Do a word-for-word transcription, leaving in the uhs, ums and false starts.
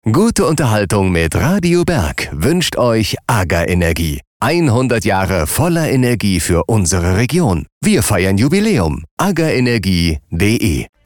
Gute Unterhaltung mit Radio Berg wünscht euch AGA Energie. hundert Jahre voller Energie für unsere Region. Wir feiern Jubiläum. agaenergie punkt de